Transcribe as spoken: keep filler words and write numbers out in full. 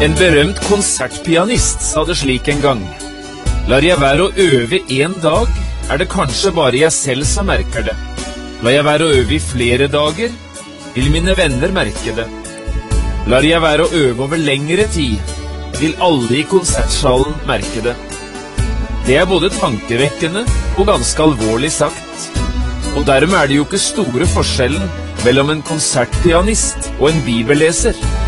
En berømt konsertpianist sa det slik en gang: «Lar jeg være å øve en dag, er det kanskje bare jeg selv som merker det. Lar jeg være å øve i flere dager, vil mine venner merke det. Lar jeg være å øve over lengre tid, vil alle i konsertsalen merke det.» Det er både tankevekkende og ganske alvorlig sagt. Og dermed er det jo ikke store forskjellen mellom en konsertpianist og en bibelleser.